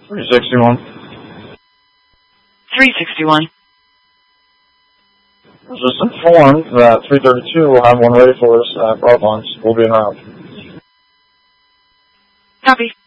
361. 361. I was just informed that 332 will have one ready for us at Broadlands. We'll be en route. Copy.